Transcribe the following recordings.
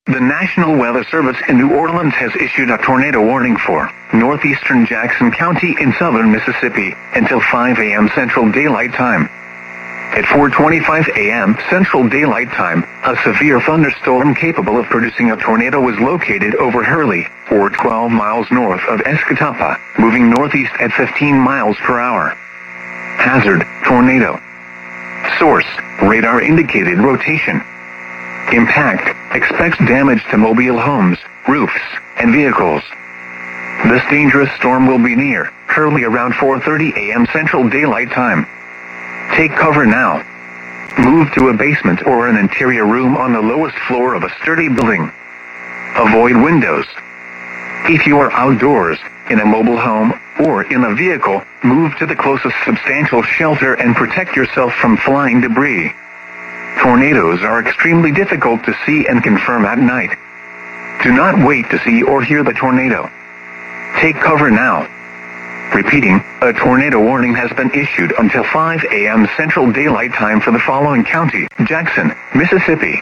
The National Weather Service in New Orleans has issued a tornado warning for northeastern Jackson County in southern Mississippi until 5 a.m. Central Daylight Time. At 4:25 a.m. Central Daylight Time, a severe thunderstorm capable of producing a tornado was located over Hurley, or 12 miles north of Escatawpa, moving northeast at 15 miles per hour. Hazard, tornado. Source, radar indicated rotation. Impact, expects damage to mobile homes, roofs, and vehicles. This dangerous storm will be near Hurley around 4:30 a.m. Central Daylight Time. Take cover now. Move to a basement or an interior room on the lowest floor of a sturdy building. Avoid windows. If you are outdoors, in a mobile home, or in a vehicle, move to the closest substantial shelter and protect yourself from flying debris. Tornadoes are extremely difficult to see and confirm at night. Do not wait to see or hear the tornado. Take cover now. Repeating, a tornado warning has been issued until 5 a.m. Central Daylight Time for the following county: Jackson, Mississippi.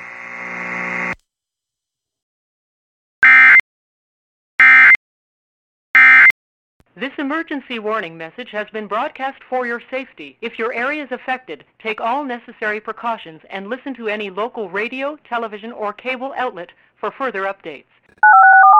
This emergency warning message has been broadcast for your safety. If your area is affected, take all necessary precautions and listen to any local radio, television, or cable outlet for further updates.